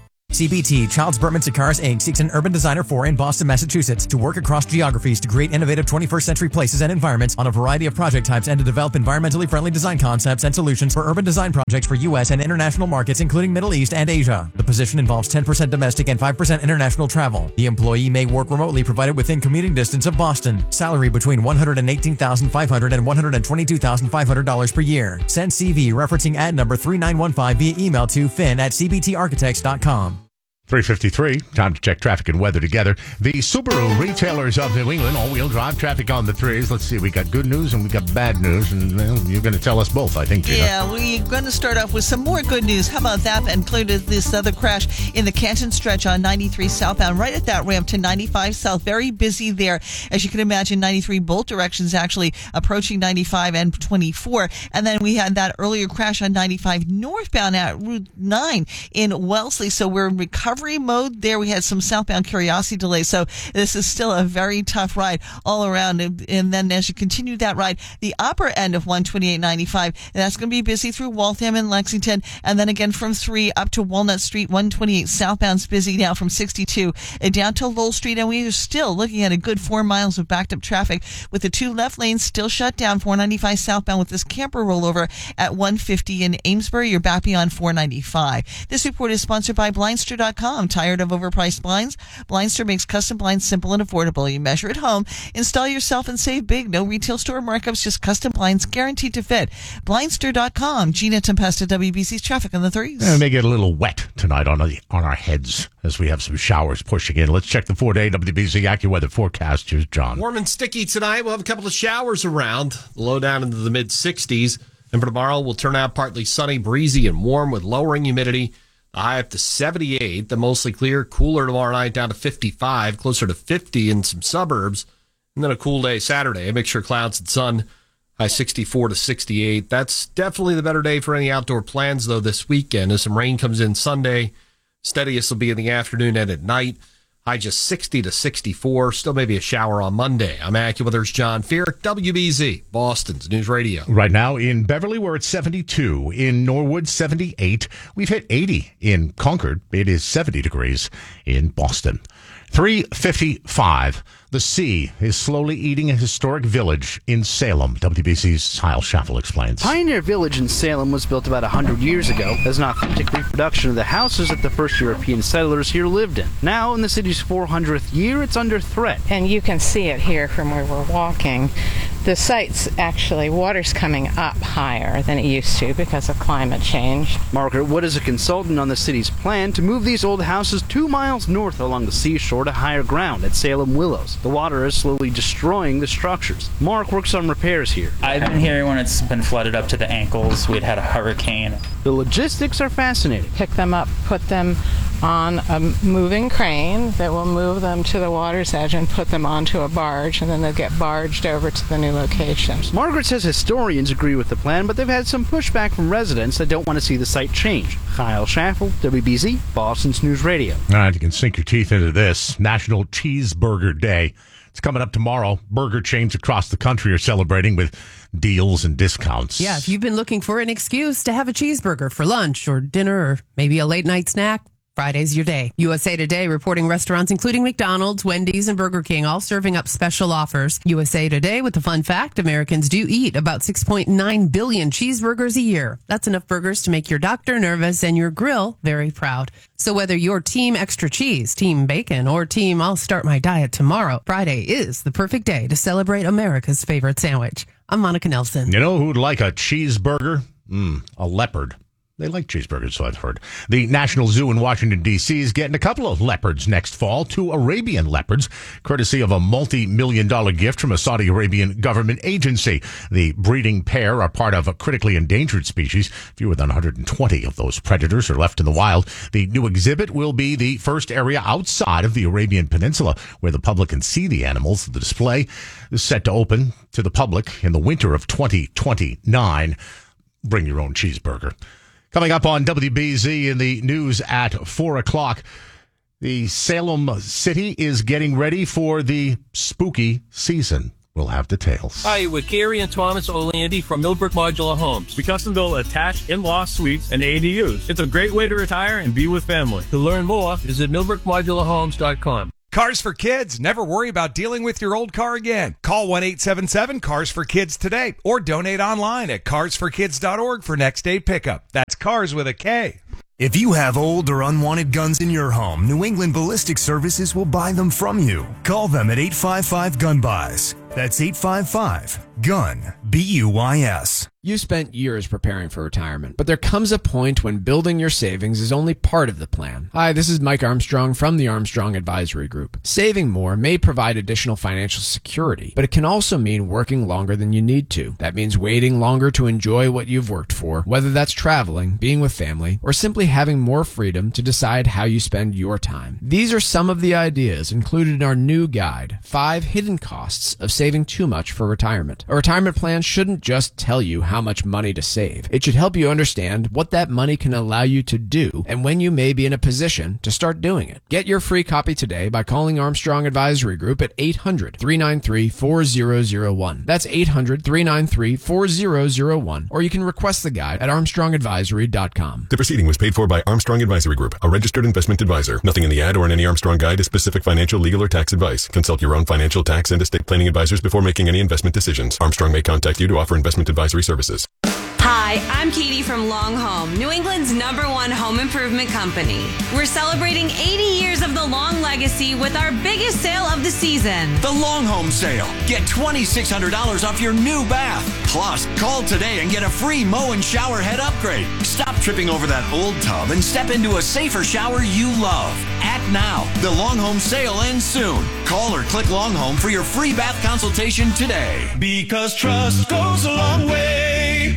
C B T, Childs Berman Cigars Incorporated seeks an urban designer for in Boston, Massachusetts to work across geographies to create innovative twenty-first century places and environments on a variety of project types and to develop environmentally friendly design concepts and solutions for urban design projects for U S and international markets, including Middle East and Asia. The position involves ten percent domestic and five percent international travel. The employee may work remotely provided within commuting distance of Boston. Salary between one hundred eighteen thousand five hundred dollars and one hundred twenty-two thousand five hundred dollars per year. Send C V referencing ad number three nine one five via email to fin at c b t architects dot com. three fifty-three, time to check traffic and weather together. The Subaru retailers of New England, all-wheel drive traffic on the threes. Let's see, we got good news and we got bad news, and well, you're going to tell us both, I think, Gina. Yeah, we're going to start off with some more good news. How about that? Included this other crash in the Canton stretch on ninety-three southbound, right at that ramp to ninety-five south. Very busy there. As you can imagine, ninety-three both directions actually approaching ninety-five and twenty-four. And then we had that earlier crash on ninety-five northbound at Route nine in Wellesley. So we're in recovery mode there. We had some southbound Curiosity delays, so this is still a very tough ride all around. And then as you continue that ride, the upper end of one twenty-eight ninety-five, that's going to be busy through Waltham and Lexington, and then again from three up to Walnut Street. One twenty-eight southbound's busy now from sixty-two down to Lowell Street, and we are still looking at a good four miles of backed up traffic with the two left lanes still shut down. Four ninety-five southbound with this camper rollover at one fifty in Amesbury. You're back beyond four ninety-five. This report is sponsored by Blindster dot com. Tired of overpriced blinds? Blindster makes custom blinds simple and affordable. You measure at home, install yourself, and save big. No retail store markups, just custom blinds guaranteed to fit. Blindster dot com. Gina Tempesta, W B C's traffic on the threes. It may get a little wet tonight on, the, on our heads as we have some showers pushing in. Let's check the four-day W B C AccuWeather forecast. Here's John. Warm and sticky tonight. We'll have a couple of showers around. Low down into the mid-sixties. And for tomorrow, we'll turn out partly sunny, breezy, and warm with lowering humidity. The high up to seventy-eight. The mostly clear. Cooler tomorrow night down to fifty-five. Closer to fifty in some suburbs. And then a cool day Saturday. A mixture of clouds and sun. High sixty-four to sixty-eight. That's definitely the better day for any outdoor plans, though, this weekend. As some rain comes in Sunday. Steadiest will be in the afternoon and at night. High just sixty to sixty-four. Still maybe a shower on Monday. I'm AccuWeather's John Fear, W B Z, Boston's News Radio. Right now in Beverly, we're at seventy-two. In Norwood, seventy-eight. We've hit eighty in Concord. It is seventy degrees in Boston. three fifty-five. The sea is slowly eating a historic village in Salem. W B C's Kyle Schaffel explains. Pioneer Village in Salem was built about one hundred years ago as an authentic reproduction of the houses that the first European settlers here lived in. Now, in the city's four hundredth year, it's under threat. And you can see it here from where we're walking. The site's actually, water's coming up higher than it used to because of climate change. Margaret Wood is a consultant on the city's plan to move these old houses two miles north along the seashore to higher ground at Salem Willows. The water is slowly destroying the structures. Mark works on repairs here. I've been here when it's been flooded up to the ankles. We'd had a hurricane. The logistics are fascinating. Pick them up, put them on a moving crane that will move them to the water's edge and put them onto a barge, and then they'll get barged over to the new locations. Margaret says historians agree with the plan, but they've had some pushback from residents that don't want to see the site change. Kyle Schaffel, W B Z, Boston's News Radio. All right, you can sink your teeth into this. National Cheeseburger Day. It's coming up tomorrow. Burger chains across the country are celebrating with deals and discounts. Yeah, if you've been looking for an excuse to have a cheeseburger for lunch or dinner or maybe a late night snack, Friday's your day. U S A Today reporting restaurants including McDonald's, Wendy's, and Burger King all serving up special offers. U S A Today with the fun fact, Americans do eat about six point nine billion cheeseburgers a year. That's enough burgers to make your doctor nervous and your grill very proud. So whether you're team extra cheese, team bacon, or team I'll start my diet tomorrow, Friday is the perfect day to celebrate America's favorite sandwich. I'm Monica Nelson. You know who'd like a cheeseburger? Mm, a leopard. They like cheeseburgers, so I've heard. The National Zoo in Washington, D C is getting a couple of leopards next fall, two Arabian leopards, courtesy of a multi-million dollar gift from a Saudi Arabian government agency. The breeding pair are part of a critically endangered species. Fewer than one hundred twenty of those predators are left in the wild. The new exhibit will be the first area outside of the Arabian Peninsula where the public can see the animals. The display is set to open to the public in the winter of twenty twenty-nine. Bring your own cheeseburger. Coming up on W B Z in the news at four o'clock, the Salem City is getting ready for the spooky season. We'll have details. Hi, with Gary and Thomas O'Landy from Millbrook Modular Homes. We custom build attached in-law suites and A D Us. It's a great way to retire and be with family. To learn more, visit millbrook modular homes dot com. Cars for Kids. Never worry about dealing with your old car again. Call one eight seven seven cars for kids today or donate online at cars for kids dot org for next day pickup. That's cars with a K. If you have old or unwanted guns in your home, New England Ballistic Services will buy them from you. Call them at eight five five gun buys. That's eight five five gun B U Y S. You spent years preparing for retirement, but there comes a point when building your savings is only part of the plan. Hi, this is Mike Armstrong from the Armstrong Advisory Group. Saving more may provide additional financial security, but it can also mean working longer than you need to. That means waiting longer to enjoy what you've worked for, whether that's traveling, being with family, or simply having more freedom to decide how you spend your time. These are some of the ideas included in our new guide, Five Hidden Costs of Saving Too Much for Retirement. A retirement plan shouldn't just tell you how much money to save. It should help you understand what that money can allow you to do and when you may be in a position to start doing it. Get your free copy today by calling Armstrong Advisory Group at eight hundred, three nine three, four zero zero one. That's eight hundred, three nine three, four zero zero one. Or you can request the guide at armstrong advisory dot com. The proceeding was paid for by Armstrong Advisory Group, a registered investment advisor. Nothing in the ad or in any Armstrong guide is specific financial, legal, or tax advice. Consult your own financial, tax, and estate planning advisors before making any investment decisions. Armstrong may contact you to offer investment advisory services. Hi, I'm Katie from Long Home, New England's number one home improvement company. We're celebrating eighty years of the Long legacy with our biggest sale of the season. The Long Home Sale. Get twenty-six hundred dollars off your new bath. Plus, call today and get a free mow and shower head upgrade. Stop tripping over that old tub and step into a safer shower you love. Act now. The Long Home Sale ends soon. Call or click Long Home for your free bath consultation today. Because trust goes a long way.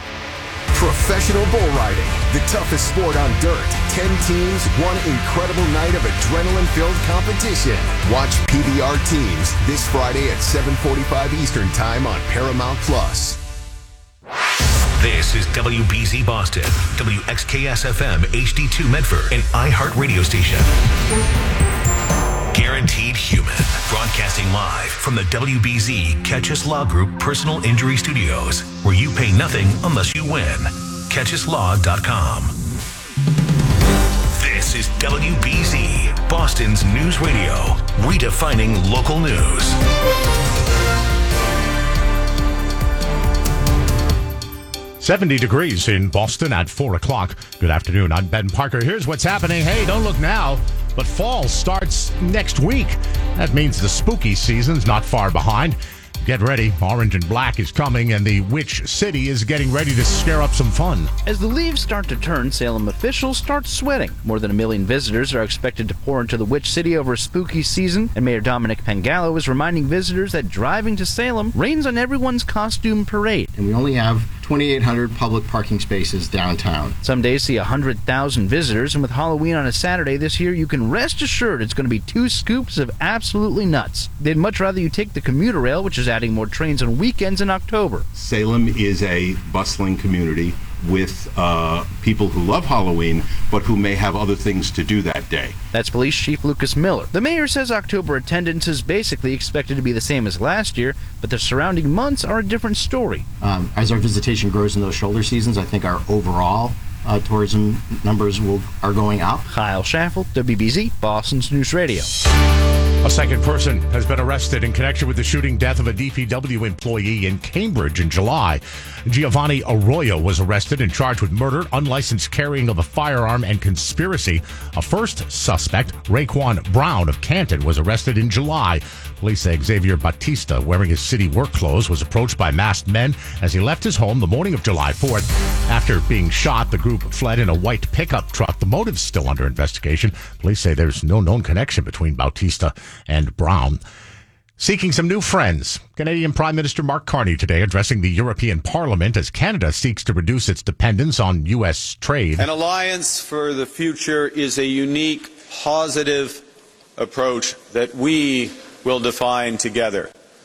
Professional bull riding, the toughest sport on dirt. Ten teams, one incredible night of adrenaline-filled competition. Watch P B R Teams this Friday at seven forty-five Eastern Time on Paramount Plus. This is W B Z Boston, W X K S F M H D two Medford, an iHeart radio station. Guaranteed Human, broadcasting live from the W B Z Catch Us Law Group Personal Injury Studios, where you pay nothing unless you win. catch us law dot com. This is W B Z, Boston's news radio, redefining local news. seventy degrees in Boston at four o'clock. Good afternoon. I'm Ben Parker. Here's what's happening. Hey, don't look now, but fall starts next week. That means the spooky season's not far behind. Get ready. Orange and Black is coming, and the Witch City is getting ready to scare up some fun. As the leaves start to turn, Salem officials start sweating. More than a million visitors are expected to pour into the Witch City over a spooky season, and Mayor Dominic Pengallo is reminding visitors that driving to Salem rains on everyone's costume parade. And we only have twenty-eight hundred public parking spaces downtown. Some days see one hundred thousand visitors, and with Halloween on a Saturday this year, you can rest assured it's going to be two scoops of absolutely nuts. They'd much rather you take the commuter rail, which is adding more trains on weekends in October. Salem is a bustling community with uh, people who love Halloween, but who may have other things to do that day. That's Police Chief Lucas Miller. The mayor says October attendance is basically expected to be the same as last year, but the surrounding months are a different story. Um, as our visitation grows in those shoulder seasons, I think our overall uh, tourism numbers will are going up. Kyle Schaffel, W B Z, Boston's News Radio. A second person has been arrested in connection with the shooting death of a D P W employee in Cambridge in July. Giovanni Arroyo was arrested and charged with murder, unlicensed carrying of a firearm, and conspiracy. A first suspect, Raekwon Brown of Canton, was arrested in July. Police say Xavier Batista, wearing his city work clothes, was approached by masked men as he left his home the morning of July fourth. After being shot, the group fled in a white pickup truck. The motive's still under investigation. Police say there's no known connection between Bautista and Brown. Seeking some new friends, Canadian Prime Minister Mark Carney today addressing the European Parliament as Canada seeks to reduce its dependence on U S trade. An alliance for the future is a unique, positive approach that we will define together.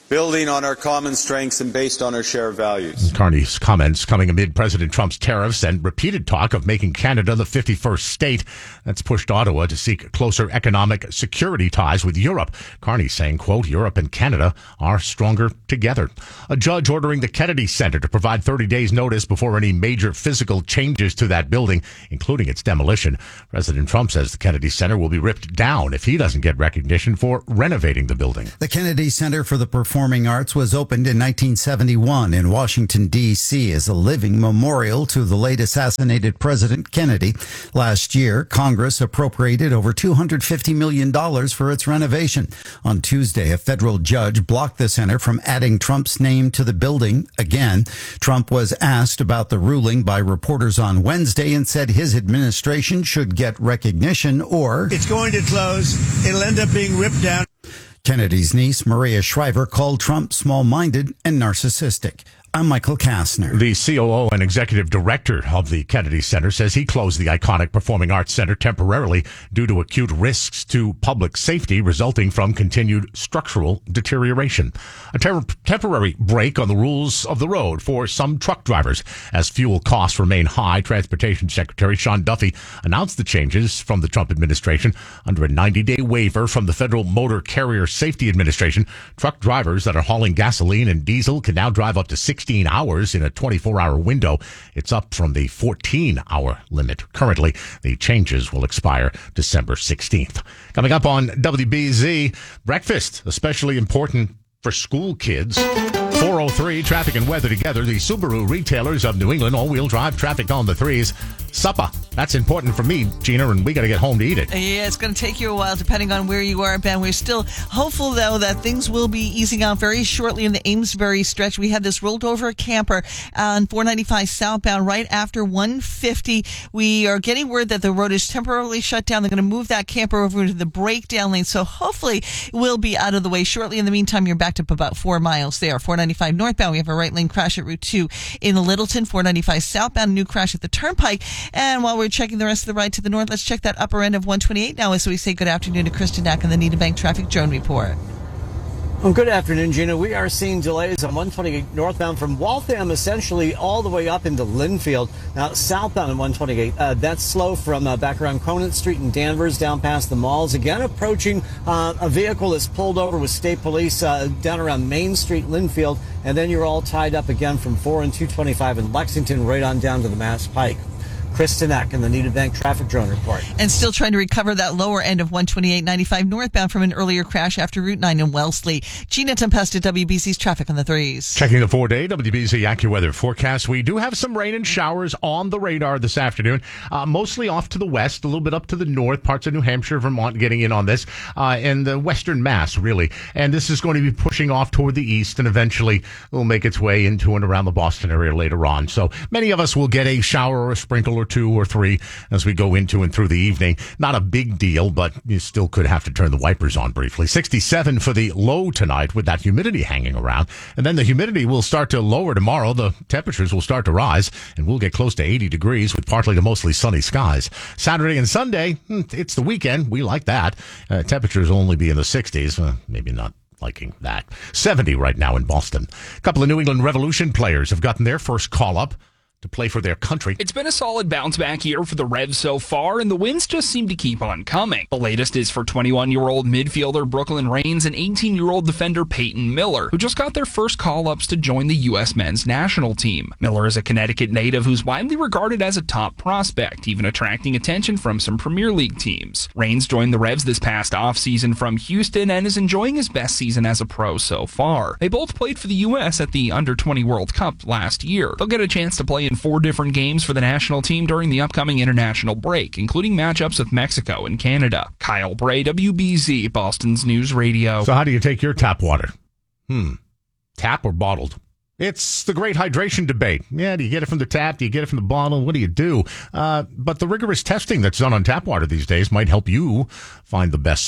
building on our common strengths and based on our shared values. Carney's comments coming amid President Trump's tariffs and repeated talk of making Canada the fifty-first state. That's pushed Ottawa to seek closer economic security ties with Europe. Carney saying, quote, Europe and Canada are stronger together. A judge ordering the Kennedy Center to provide thirty days notice before any major physical changes to that building, including its demolition. President Trump says the Kennedy Center will be ripped down if he doesn't get recognition for renovating the building. The Kennedy Center for the Performing Arts was opened in nineteen seventy-one in Washington, D C as a living memorial to the late assassinated President Kennedy. Last year, Congress appropriated over two hundred fifty million dollars for its renovation. On Tuesday, a federal judge blocked the center from adding Trump's name to the building again. Trump was asked about the ruling by reporters on Wednesday and said his administration should get recognition or it's going to close. It'll end up being ripped down. Kennedy's niece, Maria Shriver, called Trump small-minded and narcissistic. I'm Michael Kastner. The C O O and executive director of the Kennedy Center says he closed the iconic Performing Arts Center temporarily due to acute risks to public safety resulting from continued structural deterioration. A ter- temporary break on the rules of the road for some truck drivers. As fuel costs remain high, Transportation Secretary Sean Duffy announced the changes from the Trump administration under a ninety-day waiver from the Federal Motor Carrier Safety Administration. Truck drivers that are hauling gasoline and diesel can now drive up to sixteen hours in a twenty-four hour window. It's up from the fourteen hour limit. Currently, the changes will expire December sixteenth. Coming up on W B Z, breakfast, especially important for school kids. four oh three, traffic and weather together. The Subaru retailers of New England, all-wheel drive traffic on the threes. Supper. That's important for me, Gina, and we got to get home to eat it. Yeah, it's going to take you a while depending on where you are, Ben. We're still hopeful, though, that things will be easing out very shortly in the Amesbury stretch. We had this rolled over camper on four ninety-five southbound right after one fifty. We are getting word that the road is temporarily shut down. They're going to move that camper over into the breakdown lane, so hopefully we'll be out of the way shortly. In the meantime, you're backed up about four miles there. four ninety-five northbound, we have a right lane crash at Route two in Littleton. four ninety-five southbound, new crash at the Turnpike. And while we're checking the rest of the ride to the north, let's check that upper end of one twenty-eight now as we say good afternoon to Kristen Knack on the Needham Bank Traffic Drone Report. Well, good afternoon, Gina. We are seeing delays on one twenty-eight northbound from Waltham essentially all the way up into Linfield. Now, southbound on one twenty-eight, uh, that's slow from uh, back around Conant Street in Danvers down past the malls. Again, approaching uh, a vehicle that's pulled over with state police uh, down around Main Street, Linfield. And then you're all tied up again from four and two twenty-five in Lexington right on down to the Mass Pike. Kristen Eck in the Needham Bank Traffic Drone Report. And still trying to recover that lower end of one twenty-eight ninety-five northbound from an earlier crash after Route nine in Wellesley. Gina Tempesta, W B C's traffic on the threes. Checking the four-day W B C AccuWeather forecast. We do have some rain and showers on the radar this afternoon, uh, mostly off to the west, a little bit up to the north, parts of New Hampshire, Vermont getting in on this, uh, and the western Mass, really. And this is going to be pushing off toward the east and eventually will make its way into and around the Boston area later on. So many of us will get a shower or a sprinkle or two or three as we go into and through the evening. Not a big deal, but you still could have to turn the wipers on briefly. sixty-seven for the low tonight with that humidity hanging around. And then the humidity will start to lower tomorrow. The temperatures will start to rise and we'll get close to eighty degrees with partly to mostly sunny skies. Saturday and Sunday, it's the weekend. We like that. Uh, temperatures will only be in the sixties. Uh, maybe not liking that. seventy right now in Boston. A couple of New England Revolution players have gotten their first call up to play for their country. It's been a solid bounce-back year for the Revs so far, and the wins just seem to keep on coming. The latest is for twenty-one-year-old midfielder Brooklyn Raines and eighteen-year-old defender Peyton Miller, who just got their first call-ups to join the U S men's national team. Miller is a Connecticut native who's widely regarded as a top prospect, even attracting attention from some Premier League teams. Raines joined the Revs this past offseason from Houston and is enjoying his best season as a pro so far. They both played for the U S at the under twenty World Cup last year. They'll get a chance to play in four different games for the national team during the upcoming international break, including matchups with Mexico and Canada. Kyle Bray, W B Z, Boston's News Radio. So how do you take your tap water? Hmm. Tap or bottled? It's the great hydration debate. Yeah, do you get it from the tap? Do you get it from the bottle? What do you do? Uh, but the rigorous testing that's done on tap water these days might help you find the best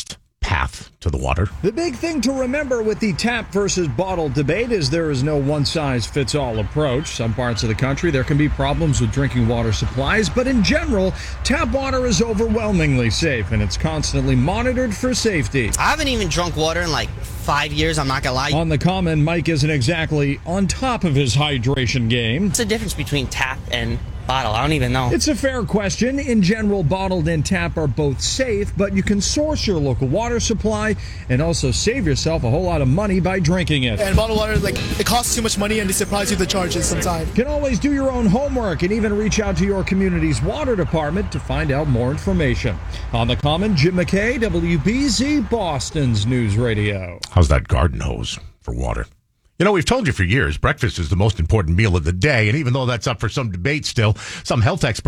path to the water. The big thing to remember with the tap versus bottle debate is there is no one-size-fits-all approach. Some parts of the country, there can be problems with drinking water supplies, but in general, tap water is overwhelmingly safe, and it's constantly monitored for safety. I haven't even drunk water in like five years, I'm not gonna lie. On the Common, Mike isn't exactly on top of his hydration game. What's the difference between tap and bottle? I don't even know. It's a fair question. In general, bottled and tap are both safe, but you can source your local water supply and also save yourself a whole lot of money by drinking it. And bottled water, like, it costs too much money and they surprise you with the charges sometimes. You can always do your own homework and even reach out to your community's water department to find out more information. On the Common, Jim McKay, W B Z, Boston's News Radio. How's that garden hose for water? You know, we've told you for years, breakfast is the most important meal of the day, and even though that's up for some debate still, some health experts